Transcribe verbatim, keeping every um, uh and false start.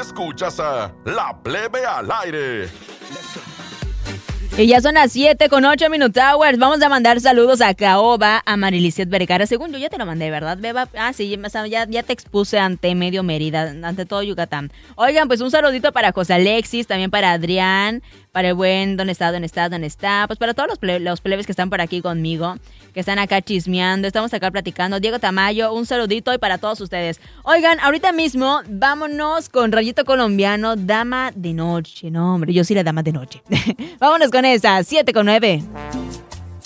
Escuchas a La Plebe al aire. Y ya son las siete con ocho Minute Hours. Vamos a mandar saludos a Caoba, a Marilicet Vergara. Según yo ya te lo mandé, ¿verdad, Beba? Ah, sí, ya, ya te expuse ante medio Mérida, ante todo Yucatán. Oigan, pues un saludito para José Alexis, también para Adrián, para el buen ¿dónde está, dónde está, dónde está? Pues para todos los, ple- los plebes que están por aquí conmigo, que están acá chismeando, estamos acá platicando. Diego Tamayo, un saludito y para todos ustedes. Oigan, ahorita mismo vámonos con Rayito Colombiano, Dama de Noche. No, hombre, yo sí la Dama de Noche. Vámonos con esa, siete con nueve.